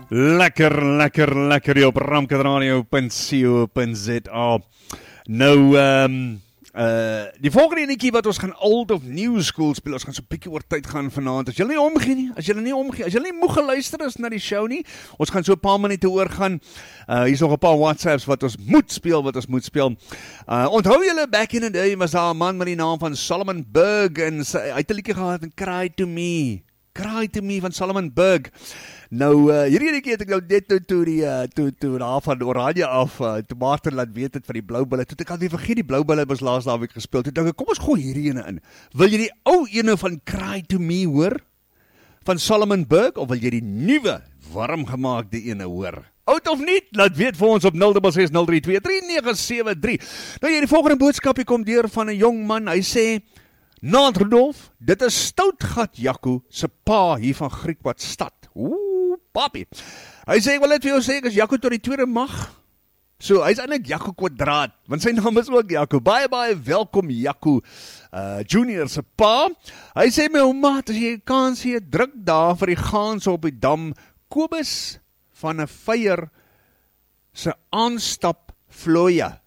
Lekker hier op ramkadradio.co.za. Nou, die volgende enetjie wat ons gaan old of new school speel, ons gaan so 'n bietjie oor tyd gaan vanaand. As julle nie omgee nie, as julle nie moeg geluister is na die show nie, ons gaan so 'n paar minute oor gaan. Hier is nog 'n paar WhatsApps wat ons moet speel, onthou julle, back in the day was daar 'n man met die naam van Solomon Burke en hy het 'n liedjie gehad van Cry to Me van Solomon Burke. Nou, hierdie keer het ek nou net toe daar van Oranje af, toe Martin laat weet het van die Blou Bulle, toe ek al weer vergeet die Blou Bulle was laas naweek gespeel, toe dink ek, kom ons gooi hierdie ene in. Wil jy die ou ene van Cry to Me hoor? Van Solomon Burke, of wil jy die nuwe, warmgemaakte ene hoor? Oud of niet? Laat weet vir ons op 066032397. Nou jy, die volgende boodskapie kom deur van 'n jong man, hy sê, Naand Rudolf, dit is Stoutgat Jaco se pa hier van Griekwad stad. Papi. Hy sê, ek wil net vir jou sê, ek is Jaco tot die tweede mag. So, hy is eintlik Jaco kwadraat, want sy naam is ook Jaco. Baie welkom Jaco Junior se pa. Hy sê, my maat, as jy kans hier, druk daar vir die gaans op die dam, Kobus van 'n Veier se aanstap vlooie.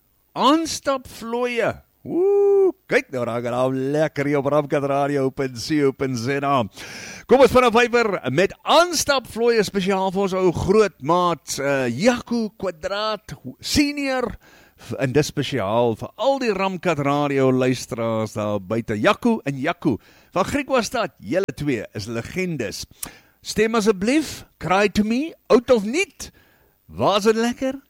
Kyk nou, raak nou lekker hier op ramkadradio.co.za. Kom ons van 'n Veier met aanstap vlooie spesiaal vir ons ou groot maat Jaco Kwadraat Senior, en dis spesiaal vir al die Ramkadradio luisteraars daar buite. Jaco en Jaco van Griekwastad, julle twee is legendes. Stem asseblief, Cry to Me, oud of niet? Was dit lekker?